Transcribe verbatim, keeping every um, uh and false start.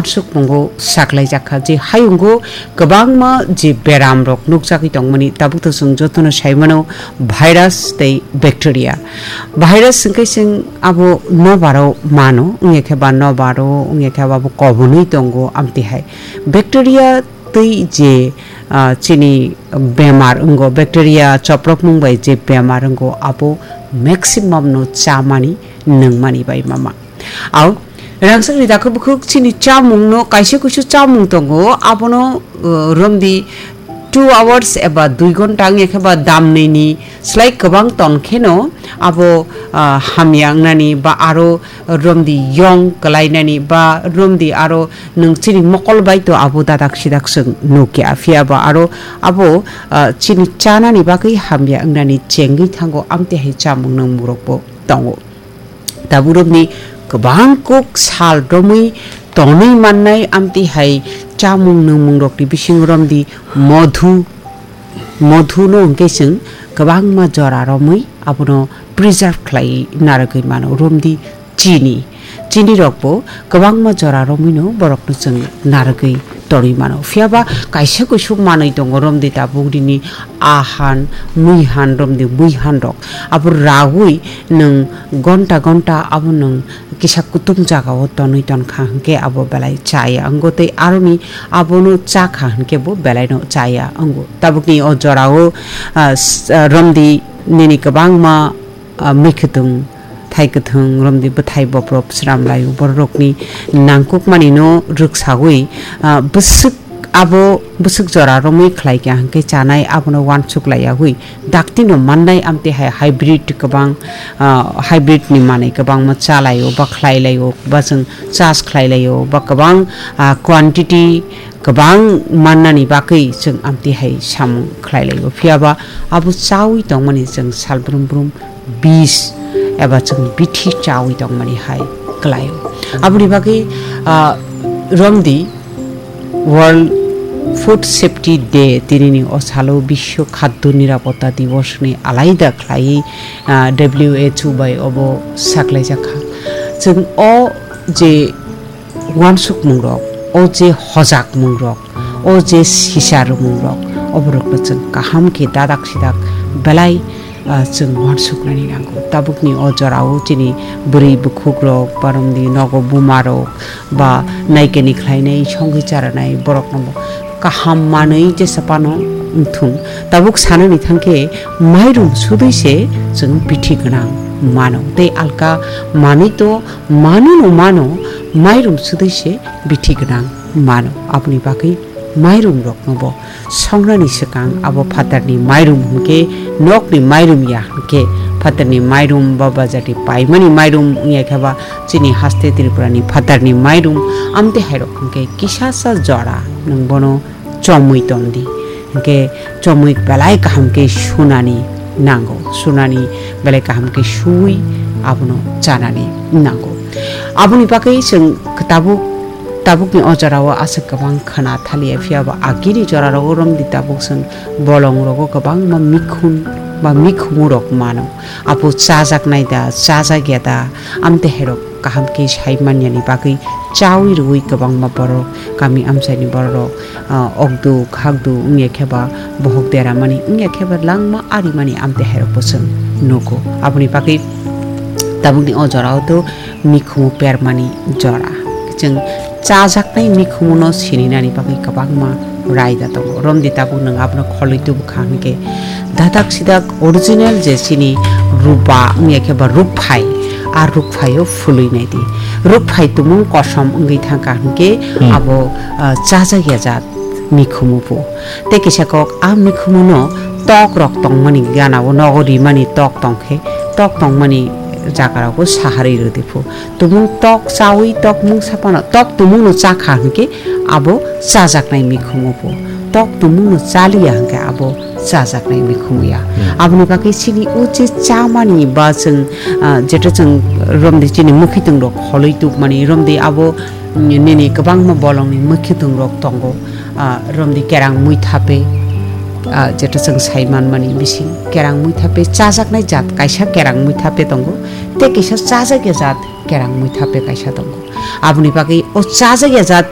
wansuk mungo saklai jakha je hayungo kwbangma je beram rok nukjagui tongmani tabuk to sung jotono saimano virus tei bacteria virus singkai sing abo nobaro mano unge kheba nobaro unge kheba bo kobonui tongo amti hai bacteria tei je chini bemar ungo bacteria choprok mungbai je bemar ungo abo maximum no chamani nungmani bai mama au rangsang ri dakho bukhuk chini chamung no kaise kusu chamung tongo abono romdi two hours eba two ghonta nge kheba damni ni slai kwbang tonkheno abo hamyangnani ba aro romdi yong kalainani ba romdi aro nung chini mokol bai to abo dadak sidak sung noke afia ba aro abo chini chana ni bakai hamyangnani chengi thango amte hai chamung nang murokbo tongo taburobni kwbang kok sal romui tonui mannai amti hai chamung nungmung rokni bising romdi modhu modhu no kesing kwbang ma jora romui abono preserve khlai naragui mano romdi chini chini rokbo kwbang ma jora romui no borok no jeng naragui tori mano fiaba kaisa kusuk manai tongo romdi tabugrini ahan muihan romdi muihan rok abo ragui nung gonta gonta abo nung kisa kutung jaga o tonui ton khangke abo belai chaya angote aroni abo no cha khangke bo belai no chaya ango tabukni o jorao romdi nini kwbang ma mikhutung thai kathung romdi bathai boprop sram layu borokni nangkuk mani no ruksagui busuk abo busuk jora romui khlai kya hangke chanai abono wansuk layagui dakti no mannai amte hai hybrid kwbang hybrid ni manai kwbang ma chalayo ba khlai layo ba jeng chas khlai layo ba kwbang quantity kwbang mannani bakai jeng amte hai sam khlai layo fiaba abo chawi tongmani jeng salbrum brum bis eba jeng bithi chawi tongmani hai klayo abuni bakai romdi world food safety day তিনিনি অসালো বিশ্ব খাদ্য নিরাপত্তা দিবস ni আলাইদা খাই W H O by of সাকলাই জাখা जों অ যে ওয়ানসুক মুংরক অ যে হজাক মুংরক অ যে সিসার মুংরক অবরক जों কাহাম কে দাদাক সিদাক বেলাই जों ওয়ানসুক নানি নাंगौ তাবুকনি অ জরাও চিনি বুরি বুখুক রক বারমদি নগ বুমারক বা নাইকেনি খাইনাই সঙ্গী চারানাই বরক নব kaham manai je sapano thung tabuk sanani thangke mairum sudaise jeng bithi gnang mano te alka mani to manu no mano mairum sudaise bithi gnang mano apni bakai mairum roknobo songrani sekang abo phatarni mairum hunke nokni mairum ya hunke phatarni mairum baba jati paimani mairum nge khaba chini haste tripurani phatarni mairum amte hairok hunke kisasa jora nungbono chomui tondi ke chomui belai kaham ke sunani nango sunani belai kaham ke sui abono chanani nango abuni pakai sing tabuk tabuk ni ojarawa asek kabang khana thali afiaba agiri joraro rom di tabuk sing bolong rogo kabang ma mikhun ba mikhumu rok mano apu chajak naida chaja geta amte herok kaham ke saimanya ni bakai chawi rui kabang ma boro kami amsani boro ogdu khagdu nge kheba bohok dera mani nge kheba langma ari mani amte herok posung noko apni bakai tabukni ojorao to mikhumu per mani jora jeng chajak nai mikhumu no sininani bakai kabang ma raida to romdi tabu nang apna kholitu bukhangke dadak sidak original je chini rupa nge kheba ruphai আর রুকফাইও ফুলই নাই দি রুকফাই তুমু কসম উঙ্গি থাকা হকে আবো চাজা গেজাত মিখুমুপু তে কিসাকক আ মিখুমুনো টক রক্তং মানি গানাবো নগরি মানি টক টংখে টক টং মানি জাগারাবো সাহারি রদিফু তুমু টক চাউই টক মুং সাপানো টক তুমুনো চাখা হকে আবো চাজাক নাই মিখুমুপু টক তুমুনো চালিয়া হকে আবো chajak nai mikhumuya abni bakai chini uche chamani ba jeng jeta jeng romdi chini mukhitung rok kholoituk mani romdi abo nini kwbang ma bolong ni mukhitung rok tongo romdi kerang mui thape jeta jeng saiman mani bising kerang mui thape chajak nai jat kaisa kerang mui thape tongo te kisa chajak jat kerang mui thape kaisa tongo abni bakai o chajak jat